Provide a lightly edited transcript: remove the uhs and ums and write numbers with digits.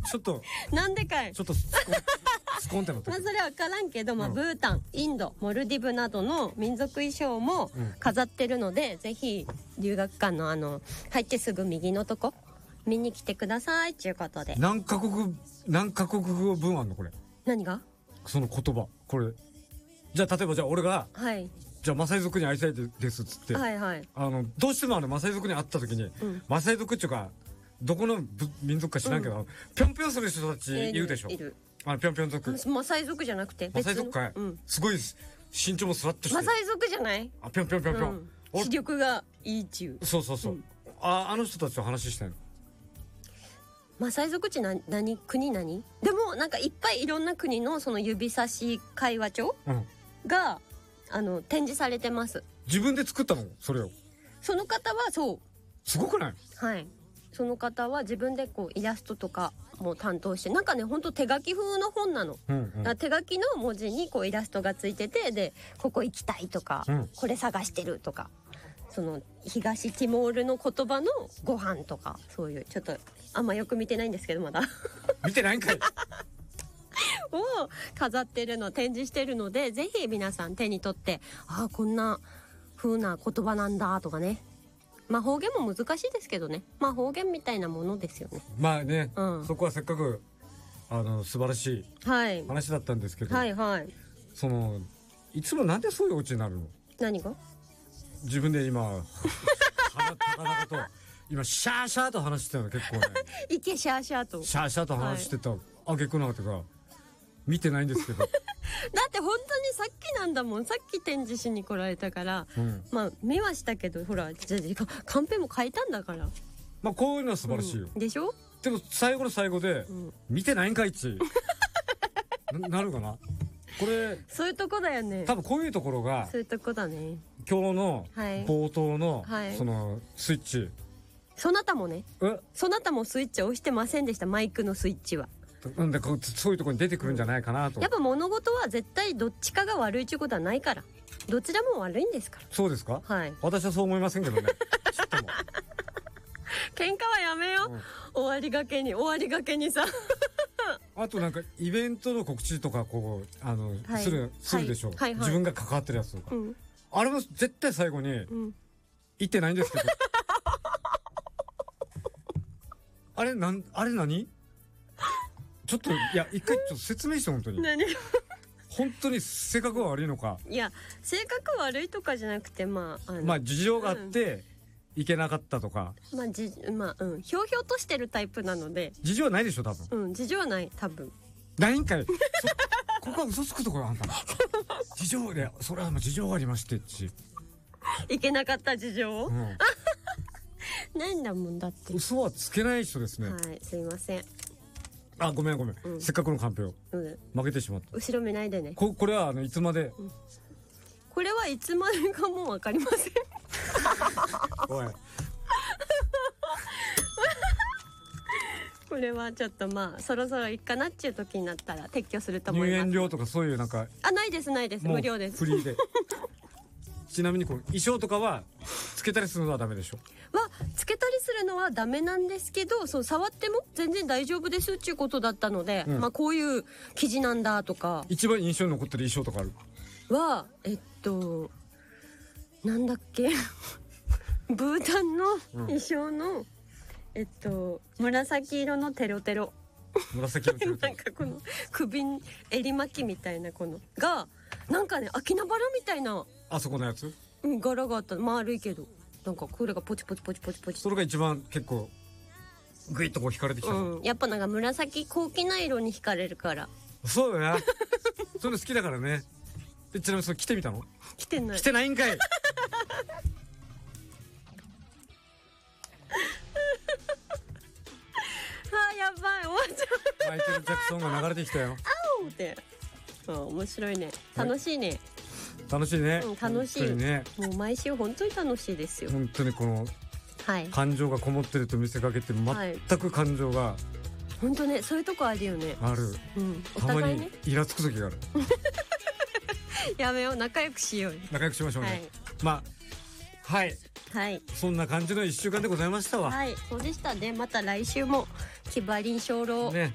ちょっとなんでかい。 ちょっとスコンってなってまあそれは分からんけど、まあブータン、インド、モルディブなどの民族衣装も飾ってるので、ぜひ留学館の入ってすぐ右のとこ見に来てくださいっていうことで。 何カ国語文あんのこれ。 何が？ その言葉これ。じゃあ例えば俺が、 はい。 じゃあマサイ族に会いたいですっつって、 はいはい。 どうしてもマサイ族に会った時に、マサイ族っていうかどこの民族か知らんけど、ぴょんぴょんする人たちいるでしょ。 いる。 ぴょんぴょん族。 マサイ族じゃなくてマサイ族かい、すごい身長もスラッとして。 マサイ族じゃない？ ぴょんぴょんぴょんぴょん。 視力がいい中。 そうそうそう。あの人たちと話したいの。 マサイ族って国何？でもなんかいっぱいいろんな国のその指差し会話帳が、展示されてます。 自分で作ったのそれを。 その方はそう。 すごくない？ はい。その方は自分でこうイラストとかも担当して、なんかねほんと手書き風の本なの、手書きの文字にこうイラストがついてて、でここ行きたいとか、これ探してるとか、その東ティモールの言葉のご飯とか、そういうちょっとあんまよく見てないんですけどまだ見てないんかいを飾ってるの、展示してるので、ぜひ皆さん手に取って、こんな風な言葉なんだとかね。まあ方言も難しいですけどね。まあ方言みたいなものですよね。 まあね、そこはせっかく素晴らしい話だったんですけど、 はいはい。 いつもなんでそういうオチになるの？ 何が？ 自分で今高々と今シャーシャーと話してたの結構ね。 いけシャーシャーと。 シャーシャーと話してた。あげくなかったから見てないんですけど。 だって本当にさっきなんだもん。さっき展示しに来られたから、まあ見はしたけど、ほらカンペも書いたんだから。 まあこういうのは素晴らしいよ。 でしょ？ でも最後の最後で、見てないんかいっちなるかな。これそういうとこだよね。 多分こういうところがそういうとこだね。 今日の冒頭のそのスイッチ。 そなたもね。そなたもスイッチを押してませんでした。マイクのスイッチは。 なんでそういうところに出てくるんじゃないかなと。 やっぱ物事は絶対どっちかが悪いっていうことはないから、どちらも悪いんですから。 そうですか？ はい。 私はそう思いませんけどね。ちょっとも喧嘩はやめよう。終わりがけにさ。 あとなんかイベントの告知とかこうするでしょ。自分が関わってるやつとか。あれも絶対最後に言ってないんですけど。あれ何？ちょっといや一回ちょっと説明して本当に。 何？ 本当に性格が悪いのか。 いや性格悪いとかじゃなくて、まあ事情があって行けなかったとか。 ひょうひょうとしてるタイプなので。 事情はないでしょ多分。 事情はない多分。 ないんかい。ここは嘘つくところあんた。事情でそれは事情がありましてっち。 行けなかった事情？ないんだもんだって。 嘘はつけない人ですね。 はい、すいません。 ごめん、せっかくのカンペを負けてしまった。 後ろ見ないでね。 これはいつまで？ これはいつまでかもう分かりません。 おい。 これはちょっとそろそろいいかなっていう時になったら撤去すると思います。 入園料とかそういうなんか。 ないです無料です。 フリーで。ちなみに衣装とかはつけたりするのはダメでしょ？ つけたりするのはダメなんですけど、触っても全然大丈夫ですっていうことだったので、こういう生地なんだとか。 一番印象に残ってる衣装とかある？ なんだっけブータンの衣装の、紫色のテロテロ。 紫色のテロテロ。 なんかこの首に襟巻きみたいなこのがなんかね、秋菜バラみたいなあそこのやつ、 柄があった。丸いけどなんかこれがポチポチポチポチポチ。 それが一番結構グイッとこう惹かれてきた、 やっぱなんか紫高貴な色に惹かれるから。 そうだね。それ好きだからね。ちなみにそれ着てみたの？ 着てない。 着てないんかい。 やばい、終わっちゃう。 マイケル・ジャクソンが流れてきたよ。 あおって面白いね。楽しいね。 楽しいね。 楽しいね。 もう毎週本当に楽しいですよ。 本当にこの感情がこもってると見せかけて全く感情が、 本当ね、そういうとこあるよね。 ある。たまにイラつく時がある。 やめよう、仲良くしようよ。 仲良くしましょうね。はい、そんな感じの1週間でございましたわ。 そうでしたね。また来週も気張りんしょうろう